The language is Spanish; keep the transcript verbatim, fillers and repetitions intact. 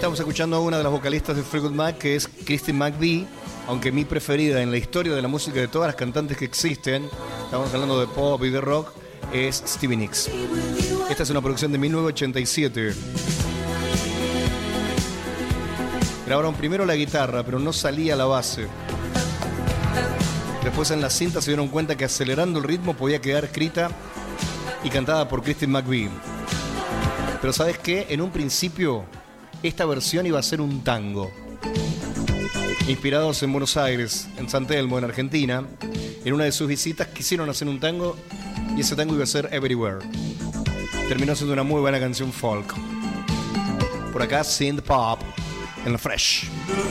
estamos escuchando a una de las vocalistas de Fleetwood Mac, que es Christine McVie, aunque mi preferida en la historia de la música de todas las cantantes que existen, estamos hablando de pop y de rock, es Stevie Nicks. Esta es una producción de mil novecientos ochenta y siete. Grabaron primero la guitarra, pero no salía la base. Después en la cinta se dieron cuenta que acelerando el ritmo podía quedar escrita y cantada por Christine McVie. Pero ¿sabes qué? En un principio esta versión iba a ser un tango. Inspirados en Buenos Aires, en San Telmo, en Argentina, en una de sus visitas quisieron hacer un tango y ese tango iba a ser Everywhere. Terminó siendo una muy buena canción folk. Por acá, synth pop en la Fresh.